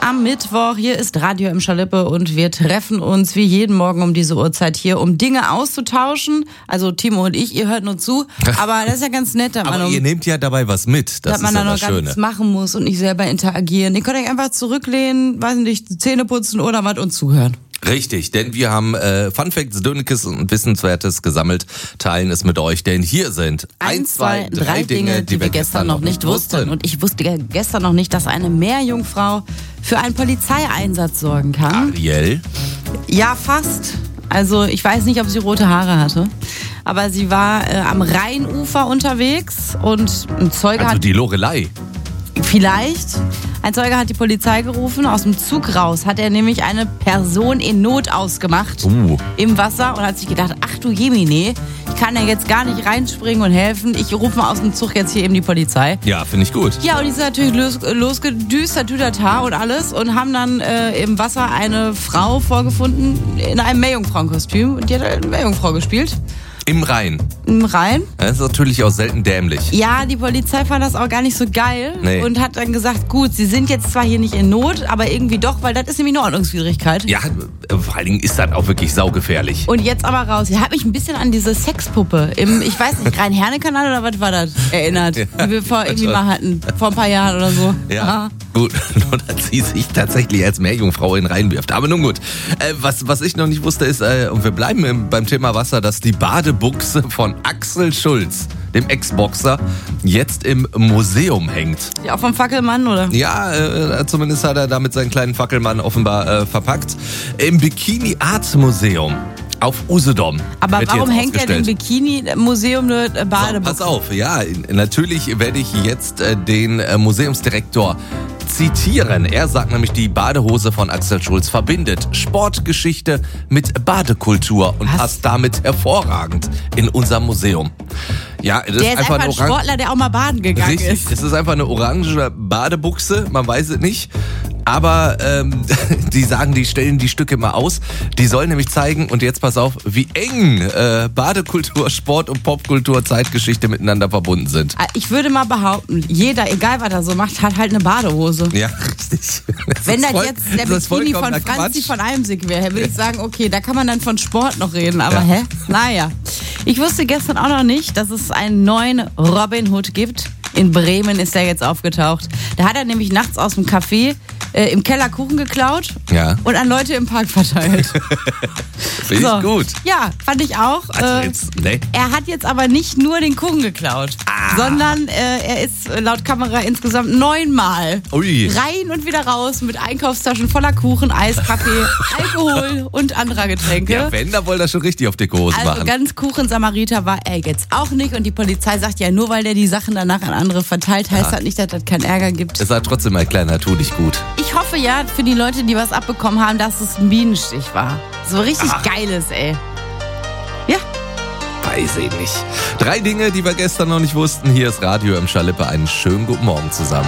am Mittwoch. Hier ist Radio im Schalippe und wir treffen uns wie jeden Morgen um diese Uhrzeit hier, um Dinge auszutauschen. Also Timo und ich, ihr hört nur zu, aber das ist ja ganz nett. Aber ihr nehmt ja dabei was mit, das ist man ja dann noch das gar Schöne. nichts machen muss und nicht selber interagieren. Ihr könnt euch einfach zurücklehnen, weiß nicht, Zähne putzen oder was und zuhören. Richtig, denn wir haben Funfacts, Dönekes und Wissenswertes gesammelt, teilen es mit euch, denn hier sind 1, 2, 3 Dinge, die wir gestern noch nicht wussten. Und ich wusste gestern noch nicht, dass eine Meerjungfrau für einen Polizeieinsatz sorgen kann. Ariel? Ja, fast. Also ich weiß nicht, ob sie rote Haare hatte, aber sie war am Rheinufer unterwegs und ein Zeuge Also hat... die Lorelei. Vielleicht. Ein Zeuge hat die Polizei gerufen. Aus dem Zug raus hat er nämlich eine Person in Not ausgemacht im Wasser und hat sich gedacht, ach du Jemine, ich kann ja jetzt gar nicht reinspringen und helfen. Ich rufe mal aus dem Zug jetzt hier eben die Polizei. Ja, finde ich gut. Ja, und die sind natürlich losgedüst, Tütata und alles und haben dann im Wasser eine Frau vorgefunden in einem Meerjungfrauenkostüm und die hat eine Meerjungfrau gespielt. Im Rhein. Im Rhein? Das ist natürlich auch selten dämlich. Ja, die Polizei fand das auch gar nicht so geil und hat dann gesagt, gut, sie sind jetzt zwar hier nicht in Not, aber irgendwie doch, weil das ist nämlich eine Ordnungswidrigkeit. Ja, vor allen Dingen ist das auch wirklich saugefährlich. Und jetzt aber raus. Sie hat mich ein bisschen an diese Sexpuppe im, ich weiß nicht, Rhein-Herne-Kanal oder was war das, erinnert, die wir irgendwie mal hatten, vor ein paar Jahren oder so. Ja, Aha. gut, nur dass sie sich tatsächlich als Meerjungfrau in den Rhein wirft. Aber nun gut, was ich noch nicht wusste ist, und wir bleiben beim Thema Wasser, dass die Badebuchse von Axel Schulz, dem Ex-Boxer, jetzt im Museum hängt. Ja, auch vom Fackelmann, oder? Ja, zumindest hat er damit seinen kleinen Fackelmann offenbar verpackt. Im Bikini Art Museum auf Usedom. Aber warum hängt er im Bikini-Museum nur Badebuchse? Pass auf, ja, natürlich werde ich jetzt den Museumsdirektor zitieren. Er sagt nämlich, die Badehose von Axel Schulz verbindet Sportgeschichte mit Badekultur und passt damit hervorragend in unser Museum. Ja, das der ist einfach ein Sportler, der auch mal baden gegangen ist. Richtig, es ist einfach eine orange Badebuchse, man weiß es nicht. Aber die sagen, die stellen die Stücke mal aus. Die sollen nämlich zeigen, und jetzt pass auf, wie eng Badekultur, Sport und Popkultur, Zeitgeschichte miteinander verbunden sind. Ich würde mal behaupten, jeder, egal was er so macht, hat halt eine Badehose. Ja, richtig. Wenn das jetzt der Bikini von Franzi von Eimsig wäre, würde ich sagen, okay, da kann man dann von Sport noch reden. Aber ja. Naja. Ich wusste gestern auch noch nicht, dass es einen neuen Robin Hood gibt. In Bremen ist er jetzt aufgetaucht. Da hat er nämlich nachts aus dem Café im Keller Kuchen geklaut und an Leute im Park verteilt. Finde ich gut. Ja, fand ich auch. Also Er hat jetzt aber nicht nur den Kuchen geklaut, sondern er ist laut Kamera insgesamt 9-mal rein und wieder raus mit Einkaufstaschen voller Kuchen, Eis, Kaffee, Alkohol und anderer Getränke. Ja, wenn, da wollte er schon richtig auf dicke Hose machen. Also ganz Kuchen-Samariter war er jetzt auch nicht und die Polizei sagt ja, nur weil der die Sachen danach an andere verteilt, heißt das nicht, dass das keinen Ärger gibt. Es war trotzdem ein kleiner Tu dich gut. Ich hoffe ja für die Leute, die was abbekommen haben, dass es ein Bienenstich war. So richtig Geiles, ey. Ja. Weiß ich nicht. 3 Dinge, die wir gestern noch nicht wussten. Hier ist Radio im Schalippe. Einen schönen guten Morgen zusammen.